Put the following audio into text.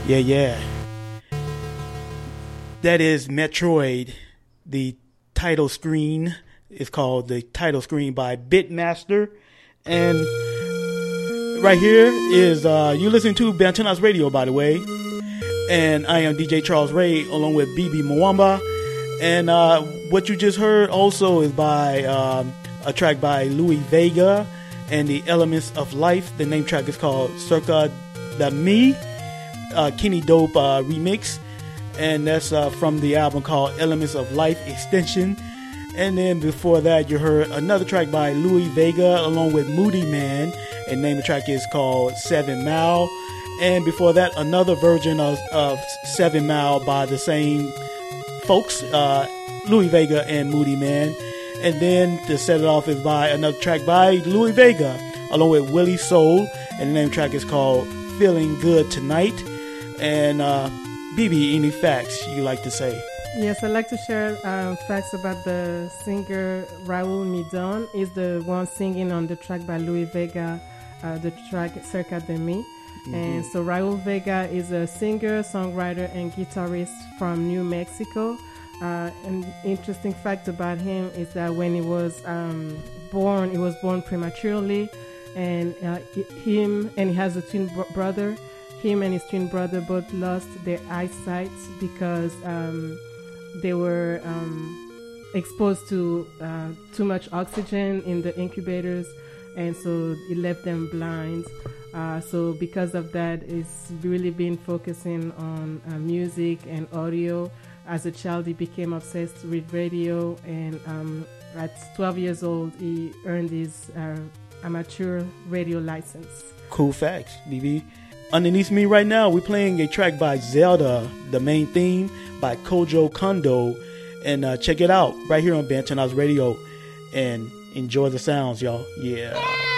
Yeah, yeah. That is Metroid. The title screen is called the title screen by Bitmaster. And right here is, you listen to Bantanas Radio, by the way. And I am DJ Charles Ray along with BB Mwamba. And what you just heard also is by a track by Louis Vega and the Elements of Life. The name track is called Circa de Mi, Kenny Dope remix. And that's from the album called Elements of Life Extension. And then before that, you heard another track by Louis Vega along with Moody Man. And the name of the track is called 7 Mile. And before that, another version of 7 Mile by the same folks, Louis Vega and Moody Man. And then to set it off is by another track by Louis Vega along with Willie Soul. And the name of the track is called Feeling Good Tonight. And BB, any facts you like to say? Yes, I'd like to share facts about the singer Raul Midon. He's the one singing on the track by Louis Vega, the track Cerca de Mi. Mm-hmm. And so Raul Vega is a singer, songwriter, and guitarist from New Mexico. An interesting fact about him is that when he was born prematurely, and he has a twin brother. Him and his twin brother both lost their eyesight because they were exposed to too much oxygen in the incubators, and so it left them blind. So because of that, it's really been focusing on music and audio. As a child, he became obsessed with radio, and at 12 years old, he earned his amateur radio license. Cool facts, BB. Underneath me right now, we're playing a track by Zelda, the main theme by Kojo Kondo. And check it out right here on Bantanas Radio. And enjoy the sounds, y'all. Yeah.